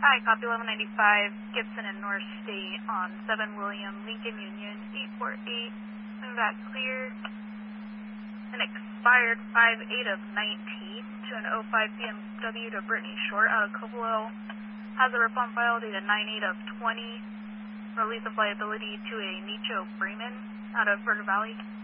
Hi, copy 1195, Gibson and North State on 7 William, Lincoln Union, 848. That clear. An expired 5/8 of 19 to an 05 BMW to Brittany Short out of Coppola. Has a rip on file dated 9/8 of 20. Release of liability to a Nicho Freeman out of Virgin Valley.